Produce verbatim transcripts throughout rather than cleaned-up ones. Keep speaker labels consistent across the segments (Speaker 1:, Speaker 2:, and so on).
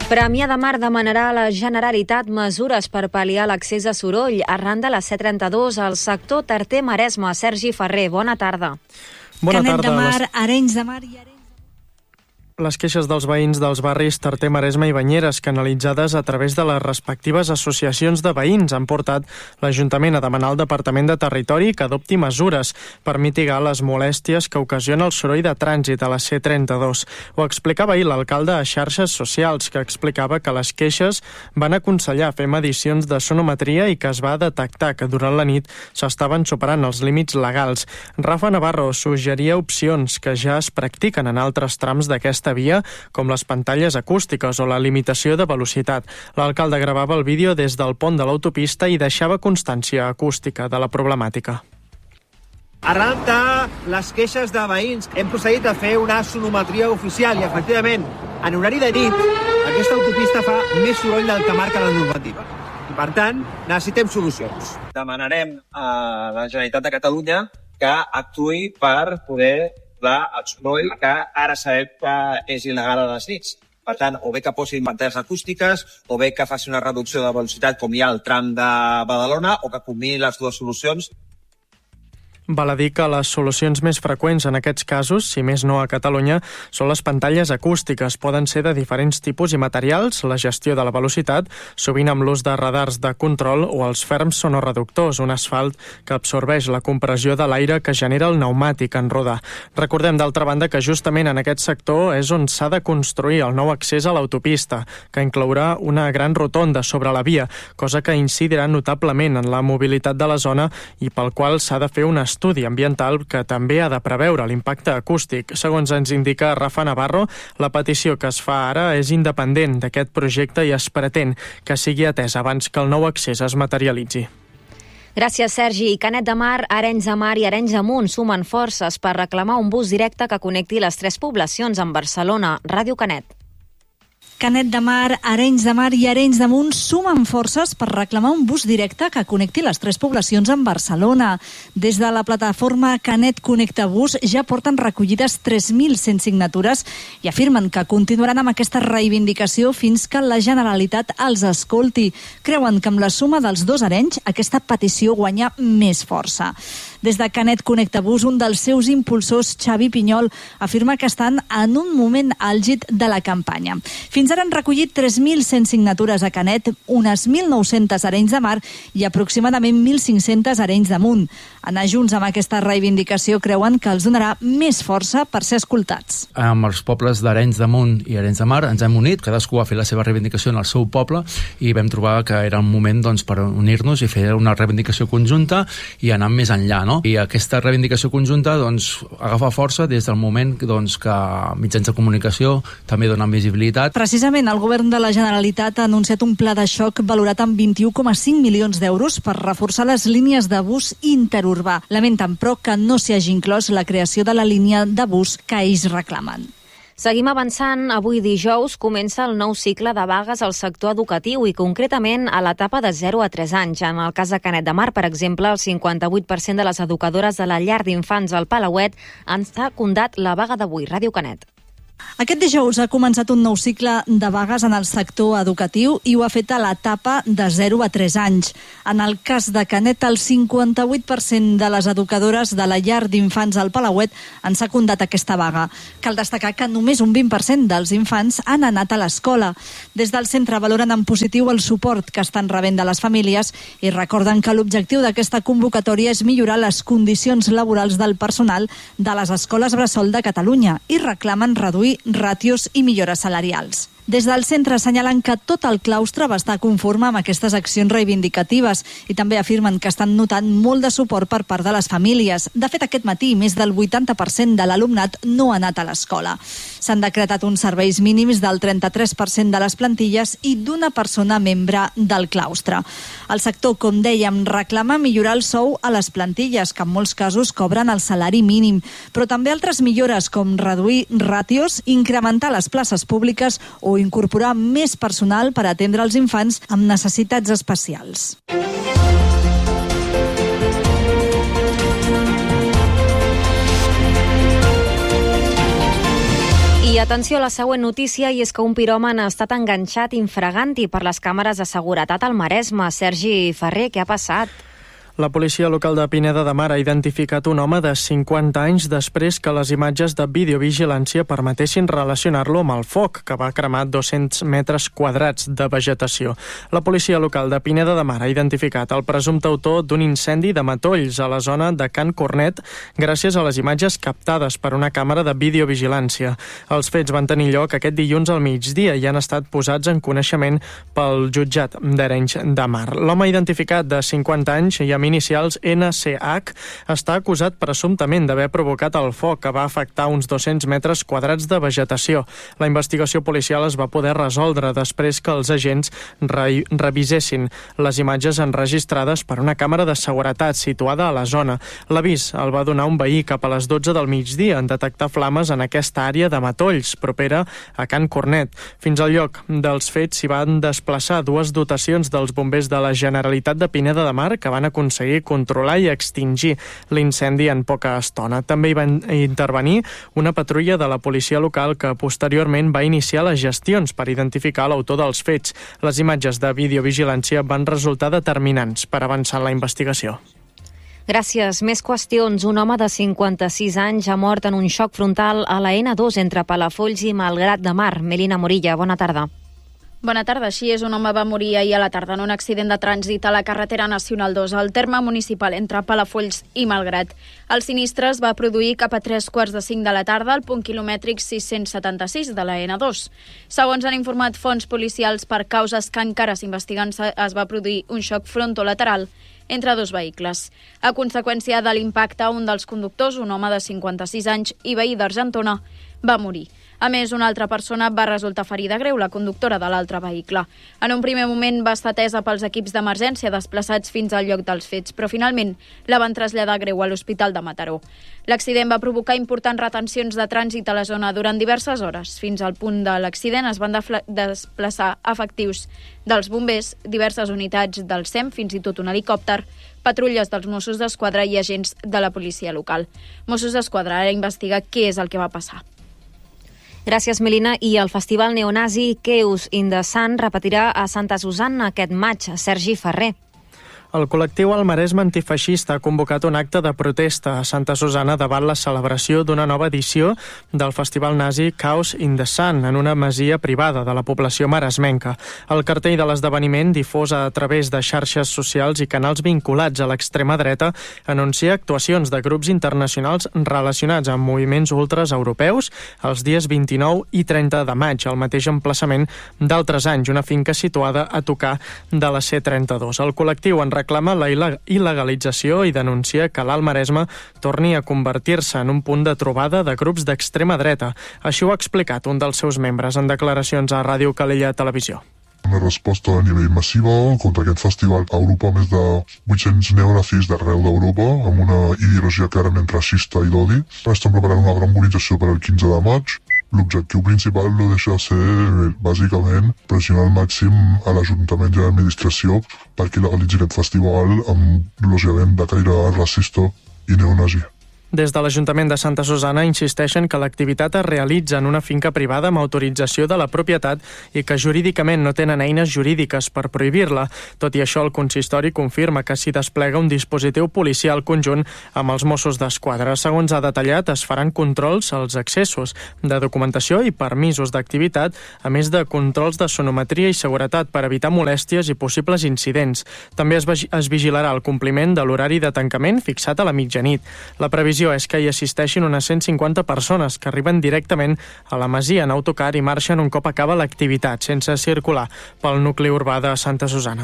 Speaker 1: Premià de Mar demanarà a la Generalitat mesures per pal·liar l'accés a soroll arran de la C trenta-dos al sector Tarter-Maresme. Sergi Ferrer, bona tarda.
Speaker 2: Bona
Speaker 3: Canet
Speaker 2: tarda.
Speaker 3: de Mar, Arenys de Mar i Arenys...
Speaker 2: Les queixes dels veïns dels barris Tarter, Maresme i Banyeres, canalitzades a través de les respectives associacions de veïns, han portat l'Ajuntament a demanar al Departament de Territori que adopti mesures per mitigar les molèsties que ocasiona el soroll de trànsit a la C trenta-dos. Ho explicava ahir l'alcalde a xarxes socials, que explicava que les queixes van aconsellar fer medicions de sonometria i que es va detectar que durant la nit s'estaven superant els límits legals. Rafa Navarro suggeria opcions que ja es practiquen en altres trams d'aquesta via, com les pantalles acústiques o la limitació de velocitat. L'alcalde gravava el vídeo des del pont de l'autopista i deixava constància acústica de la problemàtica.
Speaker 4: Arran de les queixes de veïns, hem procedit a fer una sonometria oficial i, efectivament, en horari de nit, aquesta autopista fa més soroll del que marca la normativa. I, per tant, necessitem solucions. Demanarem a la Generalitat de Catalunya que actuï per poder el soroll que ara sabem que és il·legal a les nits. Per tant, o bé que posin pantalles acústiques, o bé que faci una reducció de velocitat com hi ha al tram de Badalona, o que combini les dues solucions.
Speaker 2: Val a dir que les solucions més freqüents en aquests casos, si més no a Catalunya, són les pantalles acústiques. Poden ser de diferents tipus i materials, la gestió de la velocitat, sovint amb l'ús de radars de control o els ferms sonoreductors, un asfalt que absorbeix la compressió de l'aire que genera el pneumàtic en rodar. Recordem, d'altra banda, que justament en aquest sector és on s'ha de construir el nou accés a l'autopista, que inclourà una gran rotonda sobre la via, cosa que incidirà notablement en la mobilitat de la zona i pel qual s'ha de fer un estudi estudi ambiental que també ha de preveure l'impacte acústic. Segons ens indica Rafa Navarro, la petició que es fa ara és independent d'aquest projecte i es pretén que sigui atesa abans que el nou accés es materialitzi.
Speaker 1: Gràcies, Sergi. Canet de Mar, Arenys de Mar i Arenys de Munt sumen forces per reclamar un bus directe que connecti les tres poblacions amb Barcelona. Ràdio Canet.
Speaker 3: Canet de Mar, Arenys de Mar i Arenys de Munt sumen forces per reclamar un bus directe que connecti les tres poblacions amb Barcelona. Des de la plataforma Canet Connecta Bus ja porten recollides tres mil cent signatures i afirmen que continuaran amb aquesta reivindicació fins que la Generalitat els escolti. Creuen que amb la suma dels dos Arenys aquesta petició guanya més força. Des de Canet Connecta Bus, un dels seus impulsors, Xavi Pinyol, afirma que estan en un moment àlgid de la campanya. Fins ara han recollit tres mil cent signatures a Canet, unes mil nou-centes a Arenys de Mar i aproximadament mil cinc-centes a Arenys de Munt. Anar junts amb aquesta reivindicació creuen que els donarà més força per ser escoltats.
Speaker 5: Amb els pobles d'Arenys de Munt i Arenys de Mar ens hem unit, cadascú va fer la seva reivindicació en el seu poble i vam trobar que era un moment doncs, per unir-nos i fer una reivindicació conjunta i anar més enllà, no? I aquesta reivindicació conjunta doncs, agafa força des del moment doncs, que mitjans de comunicació també donen visibilitat.
Speaker 3: Precisament, el govern de la Generalitat ha anunciat un pla de xoc valorat amb vint-i-u coma cinc milions d'euros per reforçar les línies de bus interurbà. Lamenten, però, que no s'hi hagi inclòs la creació de la línia de bus que ells reclamen.
Speaker 1: Seguim avançant. Avui dijous comença el nou cicle de vagues al sector educatiu i concretament a l'etapa de zero a tres anys. En el cas de Canet de Mar, per exemple, el cinquanta-vuit per cent de les educadores de la llar d'infants al Palauet han secundat la vaga d'avui. Ràdio Canet.
Speaker 3: Aquest dijous ha començat un nou cicle de vagues en el sector educatiu i ho ha fet a l'etapa de zero a tres anys. En el cas de Canet, el cinquanta-vuit per cent de les educadores de la llar d'infants al Palauet han secundat aquesta vaga. Cal destacar que només un vint per cent dels infants han anat a l'escola. Des del centre valoren en positiu el suport que estan rebent de les famílies i recorden que l'objectiu d'aquesta convocatòria és millorar les condicions laborals del personal de les escoles bressol de Catalunya i reclamen reduir ràtios i millores salarials. Des del centre assenyalen que tot el claustre va estar conforme amb aquestes accions reivindicatives i també afirmen que estan notant molt de suport per part de les famílies. De fet, aquest matí més del vuitanta per cent de l'alumnat no ha anat a l'escola. S'han decretat uns serveis mínims del trenta-tres per cent de les plantilles i d'una persona membre del claustre. El sector, com dèiem, reclama millorar el sou a les plantilles, que en molts casos cobren el salari mínim, però també altres millores com reduir ràtios, incrementar les places públiques o incorporar més personal per atendre els infants amb necessitats especials.
Speaker 1: I atenció a la següent notícia, i és que un piròman ha estat enganxat infragant-hi per les càmeres de seguretat al Maresme. Sergi Ferrer, què ha passat?
Speaker 2: La policia local de Pineda de Mar ha identificat un home de cinquanta anys després que les imatges de videovigilància permetessin relacionar-lo amb el foc, que va cremar dos-cents metres quadrats de vegetació. La policia local de Pineda de Mar ha identificat el presumpte autor d'un incendi de matolls a la zona de Can Cornet gràcies a les imatges captades per una càmera de videovigilància. Els fets van tenir lloc aquest dilluns al migdia i han estat posats en coneixement pel jutjat d'Arenys de Mar. L'home identificat de cinquanta anys i amb inicials N C H està acusat presumptament d'haver provocat el foc que va afectar uns dos-cents metres quadrats de vegetació. La investigació policial es va poder resoldre després que els agents re revisessin les imatges enregistrades per una càmera de seguretat situada a la zona. L'avís el va donar un veí cap a les dotze del migdia en detectar flames en aquesta àrea de matolls, propera a Can Cornet. Fins al lloc dels fets s'hi van desplaçar dues dotacions dels bombers de la Generalitat de Pineda de Mar que van aconseguir controlar i extingir l'incendi en poca estona. També hi va intervenir una patrulla de la policia local que posteriorment va iniciar les gestions per identificar l'autor dels fets. Les imatges de videovigilància van resultar determinants per avançar en la investigació.
Speaker 1: Gràcies. Més qüestions. Un home de cinquanta-sis anys ha mort en un xoc frontal a la N dos entre Palafolls i Malgrat de Mar. Melina Morilla, bona tarda.
Speaker 6: Bona tarda. Així és, un home va morir ahir a la tarda en un accident de trànsit a la carretera nacional dos, al terme municipal entre Palafolls i Malgrat. El sinistre es va produir cap a tres quarts de cinc de la tarda al punt quilomètric sis-cents setanta-sis de la N dos. Segons han informat fonts policials, per causes que encara s'investiguen, es va produir un xoc frontolateral entre dos vehicles. A conseqüència de l'impacte, un dels conductors, un home de cinquanta-sis anys i veí d'Argentona, va morir. A més, una altra persona va resultar ferida greu, la conductora de l'altre vehicle. En un primer moment va estar atesa pels equips d'emergència desplaçats fins al lloc dels fets, però finalment la van traslladar greu a l'Hospital de Mataró. L'accident va provocar importants retencions de trànsit a la zona durant diverses hores. Fins al punt de l'accident es van desplaçar efectius dels bombers, diverses unitats del S E M, fins i tot un helicòpter, patrulles dels Mossos d'Esquadra i agents de la policia local. Mossos d'Esquadra ara investiga què és el que va passar.
Speaker 1: Gràcies, Melina. I el festival neonazi Chaos in the Sun repetirà a Santa Susanna aquest maig. Sergi Ferrer.
Speaker 2: El col·lectiu al Maresme antifeixista ha convocat un acte de protesta a Santa Susanna davant la celebració d'una nova edició del festival nazi Chaos in the Sun en una masia privada de la població maresmenca. El cartell de l'esdeveniment, difós a través de xarxes socials i canals vinculats a l'extrema dreta, anuncia actuacions de grups internacionals relacionats amb moviments ultres europeus els dies vint-i-nou i trenta de maig, al mateix emplaçament d'altres anys, una finca situada a tocar de la C trenta-dos. El col·lectiu en reclama la il·legalització i denuncia que l'Alt Maresme torni a convertir-se en un punt de trobada de grups d'extrema dreta. Així ho ha explicat un dels seus membres en declaracions a Ràdio Calella Televisió.
Speaker 7: Una resposta a nivell massiva contra aquest festival. A Europa més de vuit-cents neonazis d'arreu d'Europa amb una ideologia clarament racista i d'odi. Estan preparant una gran mobilització per al quinze de maig. L'objectiu principal no deixa de ser, bàsicament, pressionar al màxim a l'Ajuntament i a l'administració perquè legalitzi aquest festival amb, lògicament, de caire racista i neonazi.
Speaker 2: Des de l'Ajuntament de Santa Susanna insisteixen que l'activitat es realitza en una finca privada amb autorització de la propietat i que jurídicament no tenen eines jurídiques per prohibir-la. Tot i això, el consistori confirma que s'hi desplega un dispositiu policial conjunt amb els Mossos d'Esquadra. Segons ha detallat, es faran controls als accessos de documentació i permisos d'activitat, a més de controls de sonometria i seguretat per evitar molèsties i possibles incidents. També es, es vigilarà el compliment de l'horari de tancament fixat a la mitjanit. La previsió és que hi assisteixin unes cent cinquanta persones que arriben directament a la masia en autocar i marxen un cop acaba l'activitat, sense circular pel nucli urbà de Santa Susanna.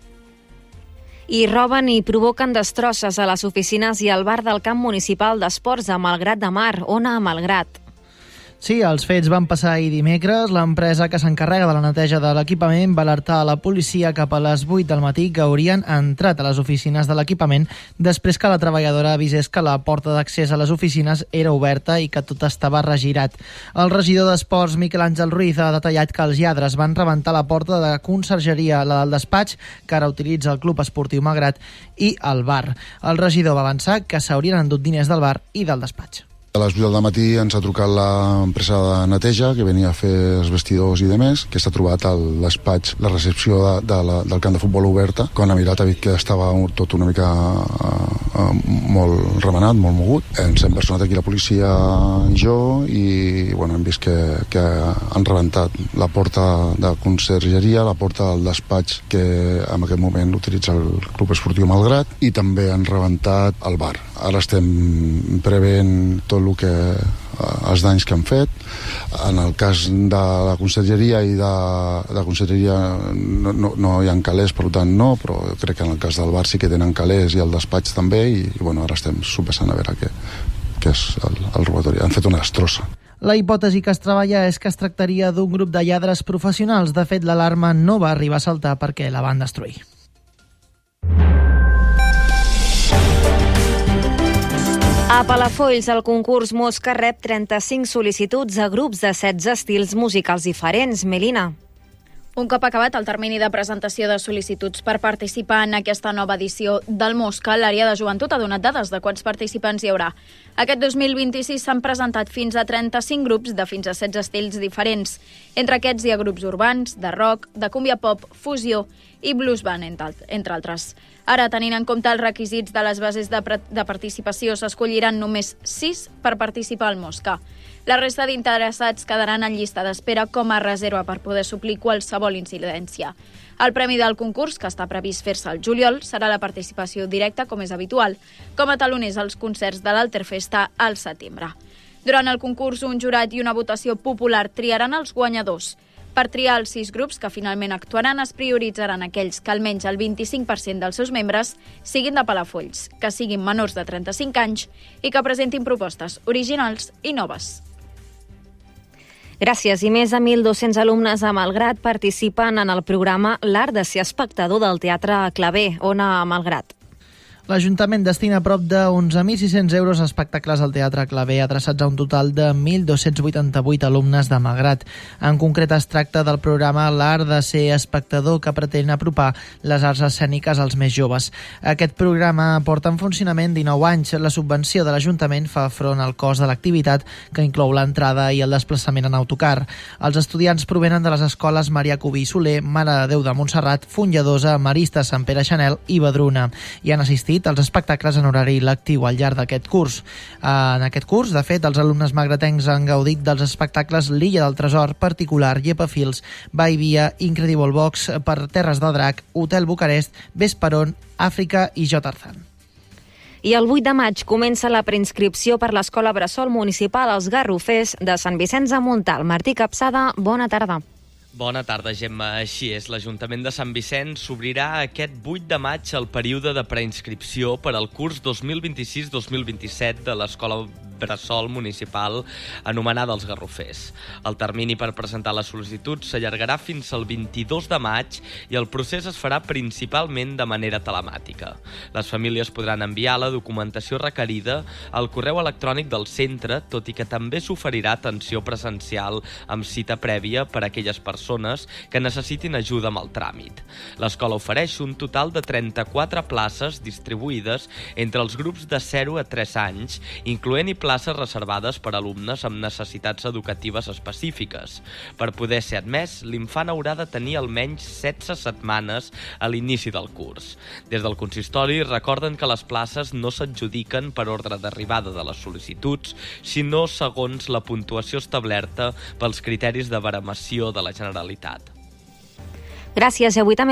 Speaker 1: I roben i provoquen destrosses a les oficines i al bar del camp municipal d'esports a Malgrat de Mar. Ona a Malgrat.
Speaker 8: Sí, els fets van passar ahir dimecres. L'empresa que s'encarrega de la neteja de l'equipament va alertar a la policia cap a les vuit del matí que haurien entrat a les oficines de l'equipament després que la treballadora avisés que la porta d'accés a les oficines era oberta i que tot estava regirat. El regidor d'Esports, Miquel Àngel Ruiz, ha detallat que els lladres van rebentar la porta de consergeria, la del despatx, que ara utilitza el Club Esportiu Malgrat, i el bar. El regidor va avançar que s'haurien endut diners del bar i del despatx.
Speaker 9: A les vuit del matí ens ha trucat l'empresa de neteja que venia a fer els vestidors i demés, que s'ha trobat al despatx, la recepció de, de la, del camp de futbol oberta. Quan ha mirat ha vist que estava tot una mica uh, uh, molt remenat, molt mogut. Ens hem personat aquí la policia i jo i bueno, hem vist que, que han rebentat la porta de consergeria, la porta del despatx que en aquest moment utilitza el Club Esportiu Malgrat, i també han rebentat el bar. Ara estem preveient tot el que els danys que han fet. En el cas de la consergeria i de, de la consergeria no, no, no hi ha calés, per tant no, però crec que en el cas del bar sí que tenen calés i el despatx també, i, i bueno, ara estem sopesant a veure què, què és el, el robatori. Han fet una destrossa.
Speaker 8: La hipòtesi que es treballa és que es tractaria d'un grup de lladres professionals. De fet, l'alarma no va arribar a saltar perquè la van destruir.
Speaker 1: A Palafolls, el concurs Mosca rep trenta-cinc sol·licituds a grups de setze estils musicals diferents. Melina.
Speaker 6: Un cop acabat el termini de presentació de sol·licituds per participar en aquesta nova edició del Mosca, l'àrea de joventut ha donat dades de quants participants hi haurà. Aquest dos mil vint-i-sis s'han presentat fins a trenta-cinc grups de fins a setze estils diferents. Entre aquests hi ha grups urbans, de rock, de cumbia pop, fusió i blues band, entre altres. Ara, tenint en compte els requisits de les bases de, de participació, s'escolliran només sis per participar al Mosca. La resta d'interessats quedaran en llista d'espera com a reserva per poder suplir qualsevol incidència. El premi del concurs, que està previst fer-se al juliol, serà la participació directa, com és habitual, com a taloners als concerts de l'Alterfesta al setembre. Durant el concurs, un jurat i una votació popular triaran els guanyadors. Per triar els sis grups que finalment actuaran, es prioritzaran aquells que almenys el vint-i-cinc per cent dels seus membres siguin de Palafolls, que siguin menors de trenta-cinc anys i que presentin propostes originals i noves.
Speaker 1: Gràcies. I més de mil dos-cents alumnes a Malgrat participen en el programa L'art de ser espectador del Teatre Clavé. Ona Malgrat.
Speaker 8: L'Ajuntament destina prop de onze mil sis-cents euros a espectacles al Teatre Clavé, adreçats a un total de mil dos-cents vuitanta-vuit alumnes de Malgrat. En concret, es tracta del programa L'art de ser espectador, que pretén apropar les arts escèniques als més joves. Aquest programa porta en funcionament dinou anys. La subvenció de l'Ajuntament fa front al cost de l'activitat, que inclou l'entrada i el desplaçament en autocar. Els estudiants provenen de les escoles Maria Cubí i Soler, Mare de Déu de Montserrat, Fonlladosa, Marista, Sant Pere Chanel i Badruna. I han assistit als espectacles en horari lectiu al llarg d'aquest curs. En aquest curs, de fet, els alumnes magratencs han gaudit dels espectacles L'Illa del Tresor, Particular, Llepafils, Baivia, Incredible Box, Per Terres del Drac, Hotel Bucarest, Vesperon, Àfrica i J. Tarzan.
Speaker 1: I el vuit de maig comença la preinscripció per l'Escola Bressol Municipal als Garrofers de Sant Vicenç de Montalt. Martí Capçada, bona tarda.
Speaker 10: Bona tarda, Gemma. Així és, l'Ajuntament de Sant Vicenç s'obrirà aquest vuit de maig el període de preinscripció per al curs dos mil vint-i-sis dos mil vint-i-set de l'Escola Bressol Municipal anomenada Els Garrofers. El termini per presentar les sol·licituds s'allargarà fins al vint-i-dos de maig i el procés es farà principalment de manera telemàtica. Les famílies podran enviar la documentació requerida al correu electrònic del centre, tot i que també s'oferirà atenció presencial amb cita prèvia per a aquelles persones que necessitin ajuda amb el tràmit. L'escola ofereix un total de trenta-quatre places distribuïdes entre els grups de zero a tres anys, incloent-hi places reservades per a alumnes amb necessitats educatives específiques. Per poder ser admès, l'infant haurà de tenir almenys setze setmanes a l'inici del curs. Des del consistori recorden que les places no s'adjudiquen per ordre d'arribada de les sol·licituds, sinó segons la puntuació establerta pels criteris de baremació de la Generalitat.
Speaker 1: Gràcies. I avui també